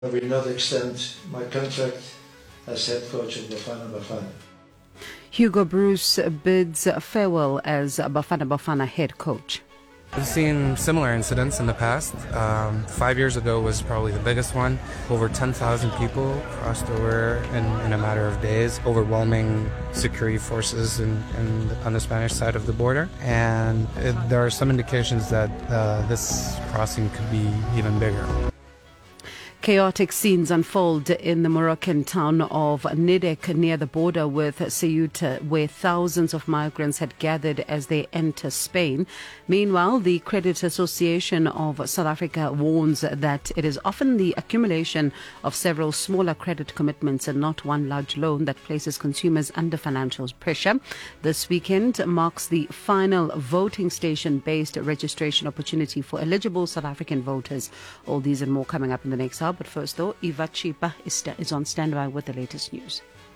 I will not extend my contract as head coach of Bafana Bafana. Hugo Broos bids farewell as Bafana Bafana head coach. We've seen similar incidents in the past. 5 years ago was probably the biggest one. Over 10,000 people crossed over in a matter of days. Overwhelming security forces on the Spanish side of the border. And there are some indications that this crossing could be even bigger. Chaotic scenes unfold in the Moroccan town of Nidek near the border with Ceuta, where thousands of migrants had gathered as they enter Spain. Meanwhile, the Credit Association of South Africa warns that it is often the accumulation of several smaller credit commitments and not one large loan that places consumers under financial pressure. This weekend marks the final voting station-based registration opportunity for eligible South African voters. All these and more coming up in the next hour. But first, though, Eva Chipa is on standby with the latest news.